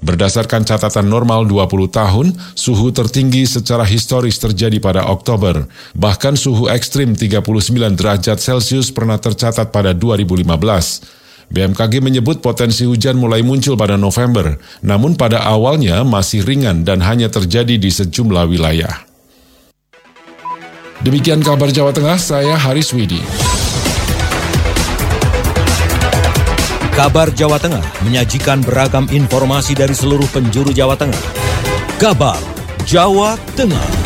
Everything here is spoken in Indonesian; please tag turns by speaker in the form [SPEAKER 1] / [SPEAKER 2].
[SPEAKER 1] Berdasarkan catatan normal 20 tahun, suhu tertinggi secara historis terjadi pada Oktober. Bahkan suhu ekstrim 39 derajat Celcius pernah tercatat pada 2015. BMKG menyebut potensi hujan mulai muncul pada November, namun pada awalnya masih ringan dan hanya terjadi di sejumlah wilayah. Demikian kabar Jawa Tengah, saya Haris Widi.
[SPEAKER 2] Kabar Jawa Tengah menyajikan beragam informasi dari seluruh penjuru Jawa Tengah. Kabar Jawa Tengah.